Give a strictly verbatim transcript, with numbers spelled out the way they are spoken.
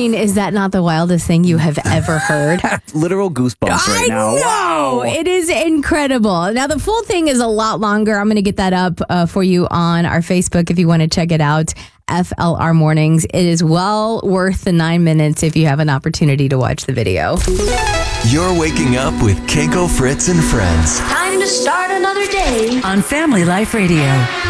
mean, is that not the wildest thing you have ever heard? Literal goosebumps right I now. know. Wow. It is incredible. Now, the full thing is a lot longer. I'm going to get that up uh, for you on our Facebook if you want to check it out. F L R Mornings. It is well worth the nine minutes if you have an opportunity to watch the video. You're waking up with Keiko, Fritz, and Friends. Time to start another day on Family Life Radio.